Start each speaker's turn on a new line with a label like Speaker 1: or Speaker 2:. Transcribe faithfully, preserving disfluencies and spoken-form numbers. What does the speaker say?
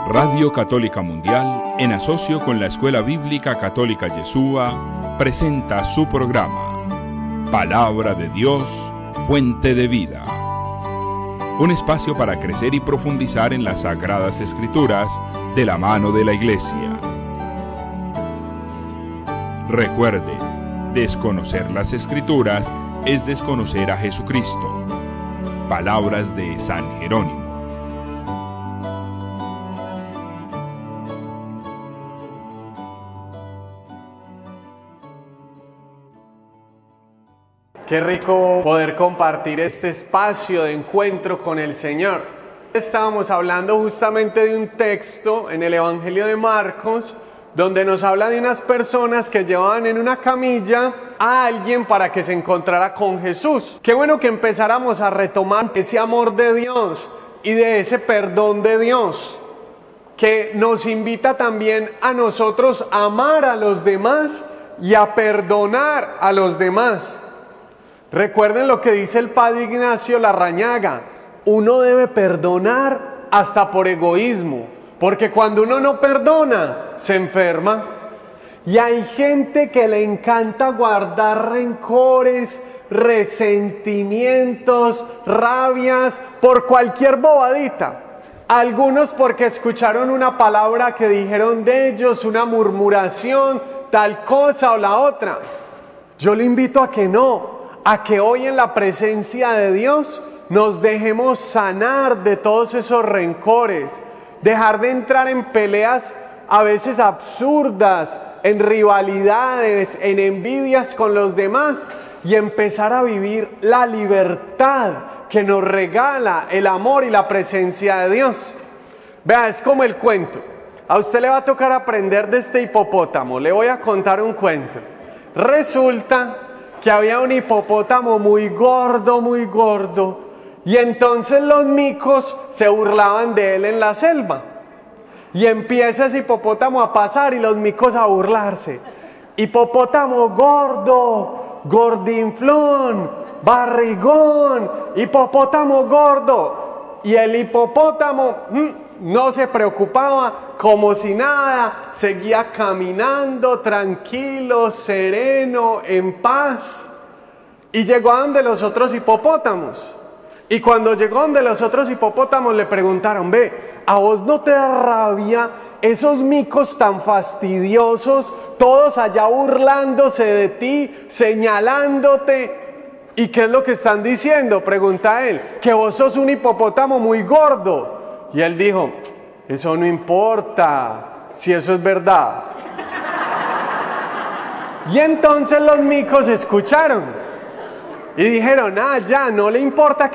Speaker 1: Radio Católica Mundial, en asocio con la Escuela Bíblica Católica Yeshua, presenta su programa Palabra de Dios, Fuente de Vida. Un espacio para crecer y profundizar en las Sagradas Escrituras de la mano de la Iglesia. Recuerde, desconocer las Escrituras es desconocer a Jesucristo. Palabras de San Jerónimo.
Speaker 2: Qué rico poder compartir este espacio de encuentro con el Señor. Estábamos hablando justamente de un texto en el Evangelio de Marcos, donde nos habla de unas personas que llevaban en una camilla a alguien para que se encontrara con Jesús. Qué bueno que empezáramos a retomar ese amor de Dios y de ese perdón de Dios, que nos invita también a nosotros a amar a los demás y a perdonar a los demás. Recuerden lo que dice el Padre Ignacio Larrañaga: uno debe perdonar hasta por egoísmo, porque cuando uno no perdona, se enferma. Y hay gente que le encanta guardar rencores, resentimientos, rabias, por cualquier bobadita. Algunos porque escucharon una palabra que dijeron de ellos, una murmuración, tal cosa o la otra. Yo le invito a que no, a que hoy en la presencia de Dios nos dejemos sanar de todos esos rencores, dejar de entrar en peleas a veces absurdas, en rivalidades, en envidias con los demás y empezar a vivir la libertad que nos regala el amor y la presencia de Dios. Vea, es como el cuento. A usted le va a tocar aprender de este hipopótamo. Le voy a contar un cuento. Resulta que había un hipopótamo muy gordo, muy gordo, y entonces los micos se burlaban de él en la selva. Y empieza ese hipopótamo a pasar y los micos a burlarse. Hipopótamo gordo, gordinflón, barrigón, hipopótamo gordo. Y el hipopótamo mmm, no se preocupaba, como si nada, seguía caminando tranquilo, sereno, en paz. Y llegó a donde los otros hipopótamos. Y cuando llegó donde los otros hipopótamos le preguntaron: ve, ¿a vos no te da rabia esos micos tan fastidiosos, todos allá burlándose de ti, señalándote? ¿Y qué es lo que están diciendo?, pregunta él. Que vos sos un hipopótamo muy gordo. Y él dijo: eso no importa, si eso es verdad. Y entonces los micos escucharon y dijeron: ah, ya, no le importa